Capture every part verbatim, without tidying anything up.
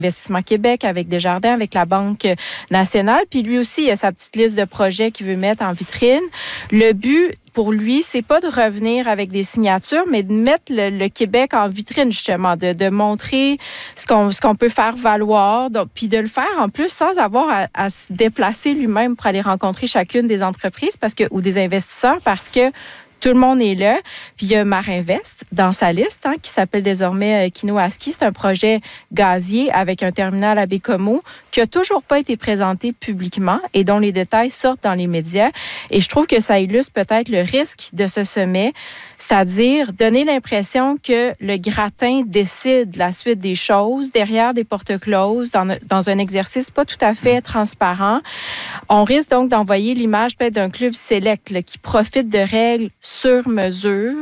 Investissement Québec, avec Desjardins, avec la Banque nationale. Puis lui aussi, il a sa petite liste de projets qu'il veut mettre en vitrine. Le but, pour lui, c'est pas de revenir avec des signatures, mais de mettre le, le Québec en vitrine, justement, de, de montrer ce qu'on, ce qu'on peut faire valoir, donc, puis de le faire, en plus, sans avoir à, à se déplacer lui-même pour aller rencontrer chacune des entreprises parce que, ou des investisseurs, parce que tout le monde est là. Puis il y a Marinvest dans sa liste, hein, qui s'appelle désormais euh, Kinoaski. C'est un projet gazier avec un terminal à Bécomo qui n'a toujours pas été présenté publiquement et dont les détails sortent dans les médias. Et je trouve que ça illustre peut-être le risque de ce sommet, c'est-à-dire donner l'impression que le gratin décide la suite des choses derrière des portes closes, dans, dans un exercice pas tout à fait transparent. On risque donc d'envoyer l'image peut-être d'un club select là, qui profite de règles sur mesure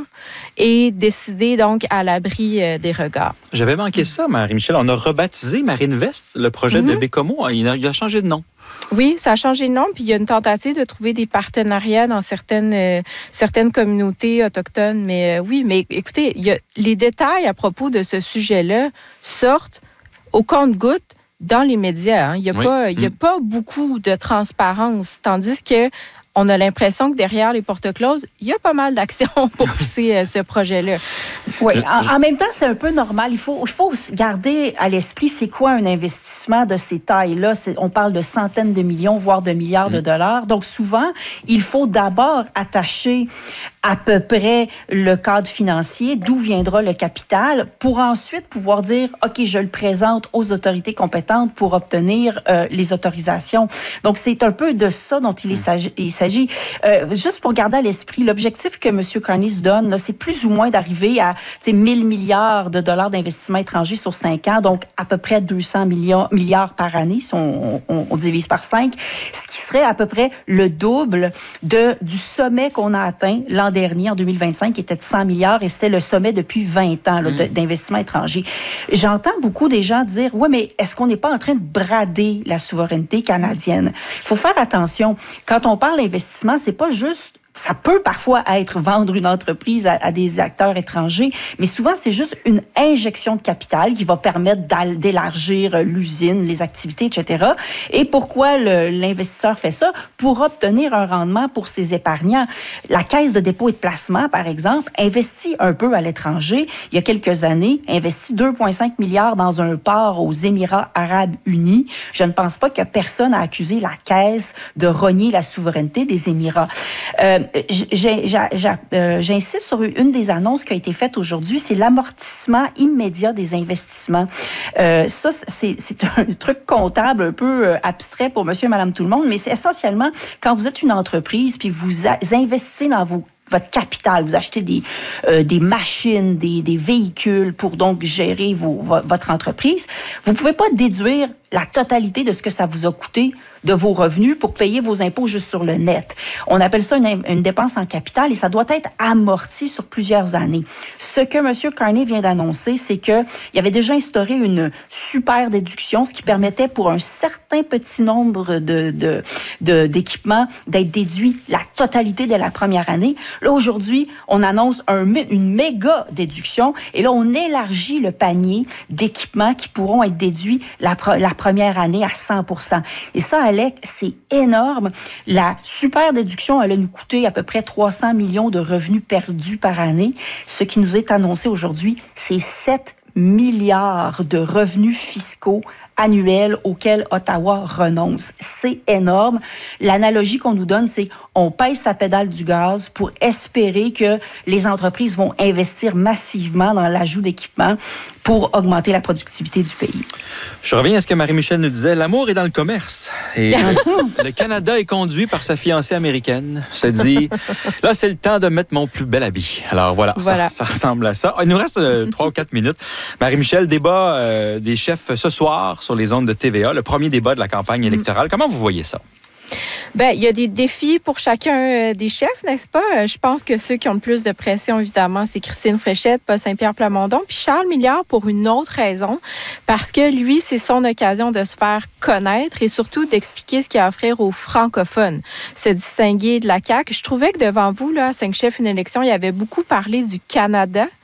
et décider donc à l'abri euh, des regards. J'avais manqué ça, Marie-Michel. On a rebaptisé Marinvest, le projet mm-hmm. de Bécomo. Il a, il a changé de nom. Oui, ça a changé de nom, puis il y a une tentative de trouver des partenariats dans certaines, euh, certaines communautés autochtones. Mais euh, oui, mais écoutez, il y a, les détails à propos de ce sujet-là sortent au compte-gouttes dans les médias. Hein. Il n'y a, oui. pas, il y a mm. pas beaucoup de transparence, tandis que on a l'impression que derrière les portes closes, il y a pas mal d'actions pour pousser euh, ce projet-là. Oui, en, en même temps, c'est un peu normal. Il faut, il faut garder à l'esprit c'est quoi un investissement de ces tailles-là. C'est, on parle de centaines de millions, voire de milliards mmh. de dollars. Donc souvent, il faut d'abord attacher à peu près le cadre financier, d'où viendra le capital, pour ensuite pouvoir dire, OK, je le présente aux autorités compétentes pour obtenir euh, les autorisations. Donc, c'est un peu de ça dont il, mmh. il s'agit. Euh, juste pour garder à l'esprit, l'objectif que M. Carney se donne, là, c'est plus ou moins d'arriver à mille milliards de dollars d'investissements étrangers sur cinq ans, donc à peu près deux cents millions, milliards par année, si on, on, on divise par cinq, ce qui serait à peu près le double de, du sommet qu'on a atteint l'an dernier, en deux mille vingt-cinq, qui était de cent milliards, et c'était le sommet depuis vingt ans là, mmh. de, d'investissements étrangers. J'entends beaucoup des gens dire, ouais, mais est-ce qu'on n'est pas en train de brader la souveraineté canadienne? Il faut faire attention. Quand on parle d'investissement, c'est pas juste ça peut parfois être vendre une entreprise à, à des acteurs étrangers, mais souvent, c'est juste une injection de capital qui va permettre d'élargir l'usine, les activités, et cetera. Et pourquoi le, l'investisseur fait ça? Pour obtenir un rendement pour ses épargnants. La Caisse de dépôt et de placement, par exemple, investit un peu à l'étranger. Il y a quelques années, investit deux virgule cinq milliards dans un port aux Émirats arabes unis. Je ne pense pas que personne a accusé la Caisse de rogner la souveraineté des Émirats. Euh, J'ai, j'ai, j'ai, euh, j'insiste sur une des annonces qui a été faite aujourd'hui, c'est l'amortissement immédiat des investissements. Euh, ça, c'est, c'est un truc comptable un peu abstrait pour monsieur et madame tout le monde, mais c'est essentiellement quand vous êtes une entreprise puis vous a, investissez dans vos votre capital, vous achetez des, euh, des machines, des, des véhicules pour donc gérer vos, votre entreprise, vous ne pouvez pas déduire la totalité de ce que ça vous a coûté de vos revenus pour payer vos impôts juste sur le net. On appelle ça une, une dépense en capital et ça doit être amorti sur plusieurs années. Ce que M. Carney vient d'annoncer, c'est qu'il avait déjà instauré une super déduction, ce qui permettait pour un certain petit nombre de, de, de, d'équipements d'être déduit la totalité de la première année. Là, aujourd'hui, on annonce un, une méga déduction et là, on élargit le panier d'équipements qui pourront être déduits la, la première année à cent pour cent. Et ça, Alec, c'est énorme. La super déduction, elle a nous coûté à peu près trois cents millions de revenus perdus par année. Ce qui nous est annoncé aujourd'hui, c'est sept milliards de revenus fiscaux annuels auxquels Ottawa renonce. C'est énorme. L'analogie qu'on nous donne, c'est on pèse sa pédale du gaz pour espérer que les entreprises vont investir massivement dans l'ajout d'équipements pour augmenter la productivité du pays. Je reviens à ce que Marie-Michel nous disait. L'amour est dans le commerce. Et le, le Canada est conduit par sa fiancée américaine. Se dit, là, c'est le temps de mettre mon plus bel habit. Alors voilà, voilà. Ça, ça ressemble à ça. Il nous reste trois ou quatre minutes. Marie-Michel, débat euh, des chefs ce soir sur les ondes de T V A, le premier débat de la campagne électorale. Comment vous voyez ça? Bien, il y a des défis pour chacun des chefs, n'est-ce pas? Je pense que ceux qui ont le plus de pression, évidemment, c'est Christine Fréchette, Paul Saint-Pierre Plamondon, puis Charles Milliard pour une autre raison, parce que lui, c'est son occasion de se faire connaître et surtout d'expliquer ce qu'il y a à offrir aux francophones, se distinguer de la C A Q. Je trouvais que devant vous, là, à cinq chefs, une élection, il y avait beaucoup parlé du Canada.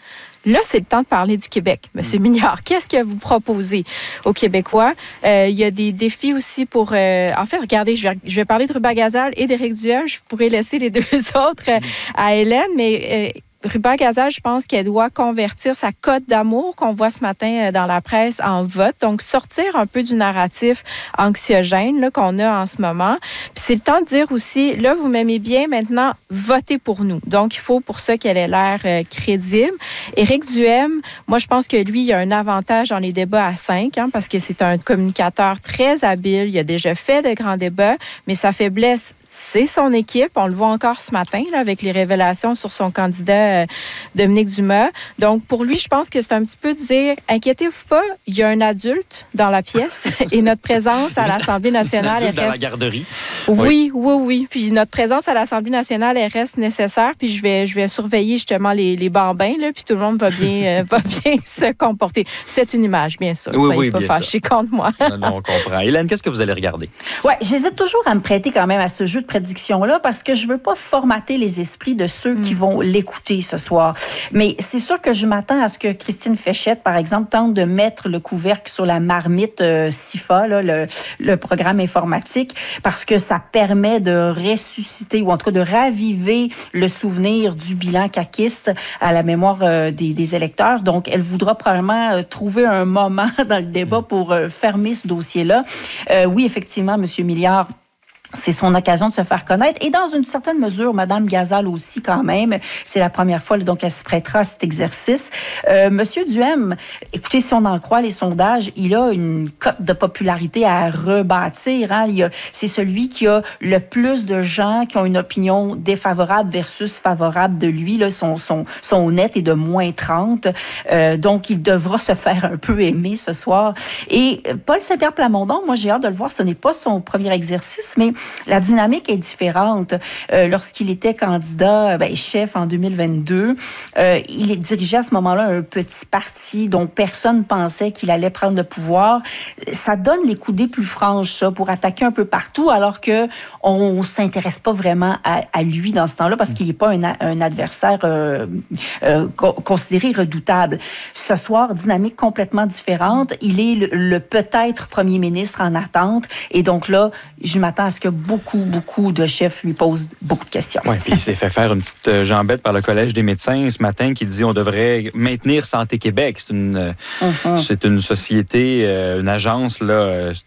Là, c'est le temps de parler du Québec. Monsieur Mignard, qu'est-ce que vous proposez aux Québécois? Euh, il y a des défis aussi pour... Euh, en fait, regardez, je vais, je vais parler de Ruba-Gazal et d'Éric Duhem. Je pourrais laisser les deux autres euh, à Hélène, mais... Euh, Ruba-Gazal, je pense qu'elle doit convertir sa cote d'amour qu'on voit ce matin dans la presse en vote. Donc, sortir un peu du narratif anxiogène là, qu'on a en ce moment. Puis c'est le temps de dire aussi, là, vous m'aimez bien, maintenant, votez pour nous. Donc, il faut pour ça qu'elle ait l'air euh, crédible. Éric Duhem, moi, je pense que lui, il a un avantage dans les débats à cinq, hein, parce que c'est un communicateur très habile. Il a déjà fait de grands débats, mais sa faiblesse, c'est son équipe. On le voit encore ce matin là, avec les révélations sur son candidat euh, Dominique Dumas. Donc, pour lui, je pense que c'est un petit peu de dire, inquiétez-vous pas, il y a un adulte dans la pièce et notre présence à l'Assemblée nationale... Un adulte reste... dans la garderie. Oui, oui, oui. Puis notre présence à l'Assemblée nationale, elle reste nécessaire. Puis je vais, je vais surveiller justement les, les bambins, là, puis tout le monde va bien, euh, va bien se comporter. C'est une image, bien sûr. Oui, Soyez oui, pas bien fâchés contre moi. Non, non, on comprend. Hélène, qu'est-ce que vous allez regarder? Oui, j'hésite toujours à me prêter quand même à ce jeu de prédiction-là parce que je veux pas formater les esprits de ceux mm. qui vont l'écouter ce soir. Mais c'est sûr que je m'attends à ce que Christine Féchette, par exemple, tente de mettre le couvercle sur la marmite euh, S I F A, là, le, le programme informatique, parce que ça permet de ressusciter ou en tout cas de raviver le souvenir du bilan caquiste à la mémoire euh, des, des électeurs. Donc, elle voudra probablement euh, trouver un moment dans le débat pour euh, fermer ce dossier-là. Euh, oui, effectivement, M. Milliard, c'est son occasion de se faire connaître. Et dans une certaine mesure, Mme Gazal aussi, quand même. C'est la première fois, donc, elle se prêtera à cet exercice. Euh, Monsieur Duhem, écoutez, si on en croit les sondages, il a une cote de popularité à rebâtir. Hein. Il a, c'est celui qui a le plus de gens qui ont une opinion défavorable versus favorable de lui. Là, son, son, son net est de moins trente. Euh, donc, il devra se faire un peu aimer ce soir. Et Paul Saint-Pierre Plamondon, moi, j'ai hâte de le voir. Ce n'est pas son premier exercice, mais la dynamique est différente. Euh, lorsqu'il était candidat, ben, chef en deux mille vingt-deux, euh, il dirigeait à ce moment-là un petit parti dont personne pensait qu'il allait prendre le pouvoir. Ça donne les coudées plus franches, ça, pour attaquer un peu partout, alors que on s'intéresse pas vraiment à, à lui dans ce temps-là, parce qu'il n'est pas un, un adversaire euh, euh, considéré redoutable. Ce soir, dynamique complètement différente. Il est le, le peut-être premier ministre en attente, et donc là, je m'attends à ce que beaucoup, beaucoup de chefs lui posent beaucoup de questions. Oui, puis il s'est fait faire une petite jambette par le Collège des médecins ce matin qui dit on devrait maintenir Santé Québec. C'est une, uh-huh. c'est une société, une agence là,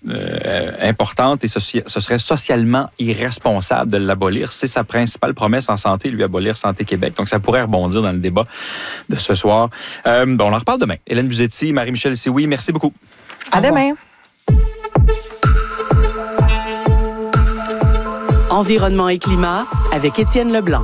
euh, importante et ce, ce serait socialement irresponsable de l'abolir. C'est sa principale promesse en santé, lui, abolir Santé Québec. Donc, ça pourrait rebondir dans le débat de ce soir. Euh, bon, on en reparle demain. Hélène Buzetti, Marie-Michel Sioui, merci beaucoup. À demain. Environnement et climat avec Étienne Leblanc.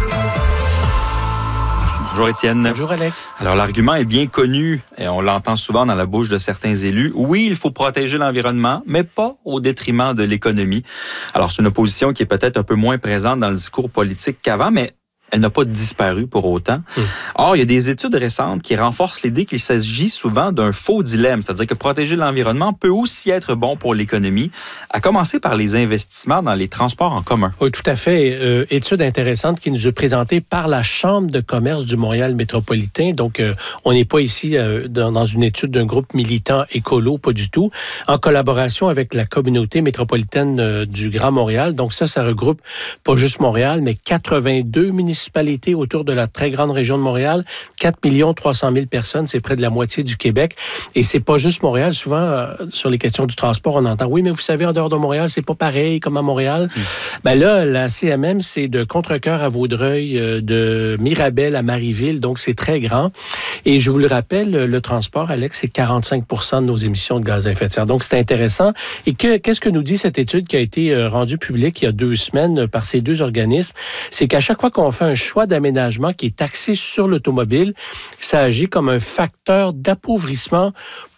Bonjour Étienne. Bonjour Alex. Alors l'argument est bien connu et on l'entend souvent dans la bouche de certains élus. Oui, il faut protéger l'environnement, mais pas au détriment de l'économie. Alors c'est une opposition qui est peut-être un peu moins présente dans le discours politique qu'avant, mais elle n'a pas disparu pour autant. Mmh. Or, il y a des études récentes qui renforcent l'idée qu'il s'agit souvent d'un faux dilemme, c'est-à-dire que protéger l'environnement peut aussi être bon pour l'économie, à commencer par les investissements dans les transports en commun. Oui, tout à fait. Euh, étude intéressante qui nous est présentée par la Chambre de commerce du Montréal métropolitain. Donc, euh, on n'est pas ici euh, dans, dans une étude d'un groupe militant écolo, pas du tout, en collaboration avec la communauté métropolitaine euh, du Grand Montréal. Donc, ça, ça regroupe pas juste Montréal, mais quatre-vingt-deux municipalités autour de la très grande région de Montréal, quatre millions trois cent mille personnes, c'est près de la moitié du Québec. Et c'est pas juste Montréal. Souvent, euh, sur les questions du transport, on entend « Oui, mais vous savez, en dehors de Montréal, c'est pas pareil comme à Montréal. Mmh. » Ben là, la C M M, c'est de Contrecœur à Vaudreuil, euh, de Mirabel à Marieville, donc c'est très grand. Et je vous le rappelle, le transport, Alex, c'est quarante-cinq pour cent de nos émissions de gaz à effet de serre. Donc, c'est intéressant. Et que, qu'est-ce que nous dit cette étude qui a été euh, rendue publique il y a deux semaines par ces deux organismes? C'est qu'à chaque fois qu'on fait un choix d'aménagement qui est axé sur l'automobile, ça agit comme un facteur d'appauvrissement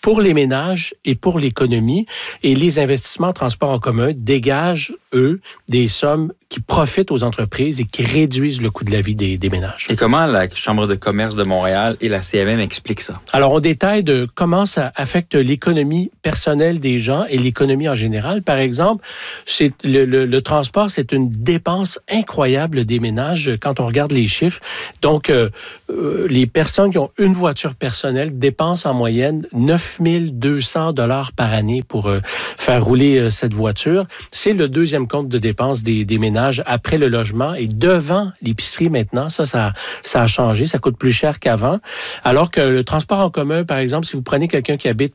pour les ménages et pour l'économie. Et les investissements en transport en commun dégagent, eux, des sommes qui profitent aux entreprises et qui réduisent le coût de la vie des, des ménages. Et comment la Chambre de commerce de Montréal et la C M M expliquent ça? Alors, on détaille de comment ça affecte l'économie personnelle des gens et l'économie en général. Par exemple, c'est le, le, le transport, c'est une dépense incroyable des ménages quand on regarde les chiffres. Donc, euh, euh, les personnes qui ont une voiture personnelle dépensent en moyenne neuf mille deux cents dollars par année pour euh, faire rouler euh, cette voiture. C'est le deuxième compte de dépenses des, des ménages après le logement et devant l'épicerie maintenant. Ça, ça, ça a changé. Ça coûte plus cher qu'avant. Alors que le transport en commun, par exemple, si vous prenez quelqu'un qui habite